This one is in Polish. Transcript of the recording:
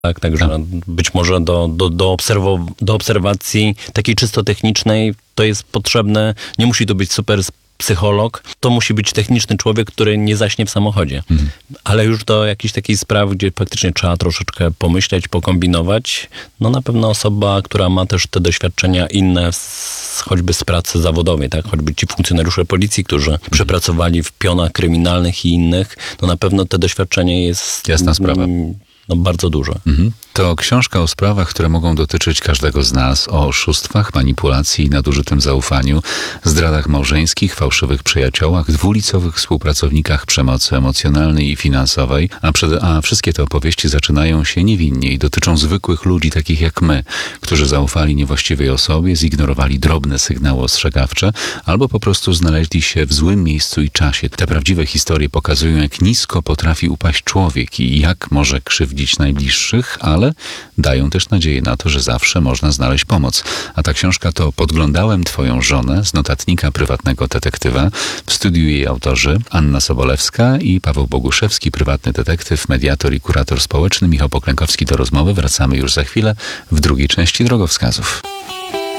Tak, także być może do obserwacji takiej czysto technicznej to jest potrzebne, nie musi to być super psycholog, to musi być techniczny człowiek, który nie zaśnie w samochodzie. Ale już do jakichś takich spraw, gdzie faktycznie trzeba troszeczkę pomyśleć, pokombinować, no na pewno osoba, która ma też te doświadczenia inne, choćby z pracy zawodowej, tak? Choćby ci funkcjonariusze policji, którzy przepracowali w pionach kryminalnych i innych, no na pewno te doświadczenie jest... Jasna sprawa. No bardzo duże. To książka o sprawach, które mogą dotyczyć każdego z nas, o oszustwach, manipulacji, nadużytym zaufaniu, zdradach małżeńskich, fałszywych przyjaciołach, dwulicowych współpracownikach, przemocy emocjonalnej i finansowej, a wszystkie te opowieści zaczynają się niewinnie i dotyczą zwykłych ludzi, takich jak my, którzy zaufali niewłaściwej osobie, zignorowali drobne sygnały ostrzegawcze, albo po prostu znaleźli się w złym miejscu i czasie. Te prawdziwe historie pokazują, jak nisko potrafi upaść człowiek i jak może krzywdzić najbliższych, ale dają też nadzieję na to, że zawsze można znaleźć pomoc. A ta książka to Podglądałem twoją żonę z notatnika prywatnego detektywa. W studiu jej autorzy Anna Sobolewska i Paweł Boguszewski, prywatny detektyw, mediator i kurator społeczny. Michał Poklękowski do rozmowy. Wracamy już za chwilę w drugiej części Drogowskazów.